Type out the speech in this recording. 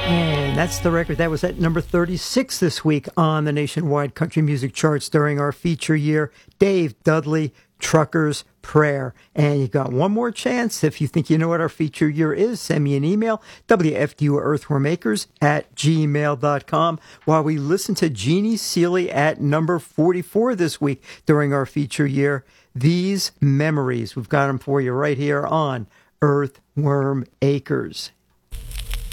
And that's the record that was at number 36 this week on the nationwide country music charts during our feature year. Dave Dudley, Trucker's Prayer. And you got one more chance. If you think you know what our feature year is, send me an email, wfduearthwormakers@gmail.com, while we listen to Jeannie Seely at number 44 this week during our feature year. These Memories. We've got them for you right here on Earthworm Acres.